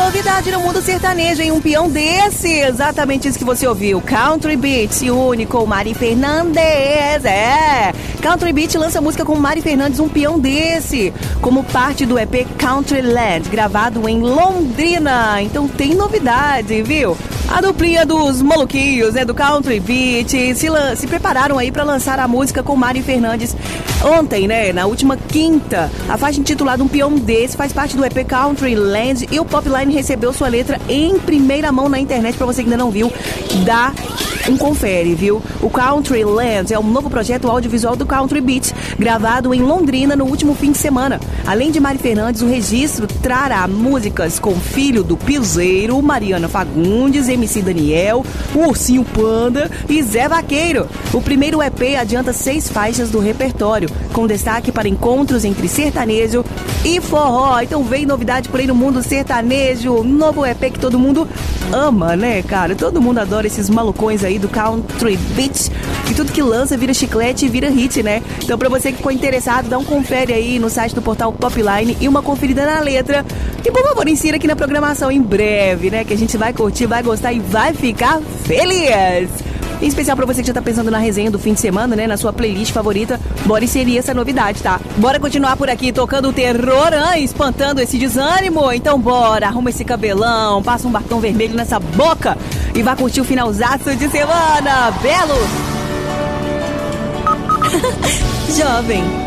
novidade no mundo sertanejo, em um peão desse. Exatamente isso que você ouviu. Country Beat se une com Mari Fernandes. Country Beat lança música com Mari Fernandes, um peão desse, como parte do EP Countryland, gravado em Londrina. Então tem novidade, viu? A duplinha dos maluquinhos, do Country Beat, se prepararam aí pra lançar a música com Mari Fernandes ontem, na última quinta. A faixa intitulada Um Peão Desse faz parte do EP Countryland e o Popline recebeu sua letra em primeira mão na internet. Pra você que ainda não viu, dá um confere, viu? O Countryland é um novo projeto audiovisual do Country Beat, gravado em Londrina no último fim de semana. Além de Mari Fernandes, o registro trará músicas com Filho do Piseiro, Mariana Fagundes, MC Daniel, o Ursinho Panda e Zé Vaqueiro. O primeiro EP adianta 6 faixas do repertório, com destaque para encontros entre sertanejo e forró. Então vem novidade por aí no mundo sertanejo, novo EP que todo mundo ama, cara? Todo mundo adora esses malucões aí do Country Beat, e tudo que lança vira chiclete e vira hit, Então pra você que ficou interessado, dá um confere aí no site do portal Popline e uma conferida na letra. E por favor, insira aqui na programação em breve, que a gente vai curtir, vai gostar e vai ficar feliz. Em especial pra você que já tá pensando na resenha do fim de semana, na sua playlist favorita, bora inserir essa novidade, tá? Bora continuar por aqui tocando o terror, espantando esse desânimo. Então bora, arruma esse cabelão, passa um batom vermelho nessa boca e vai curtir o finalzaço de semana. Belo! Jovem.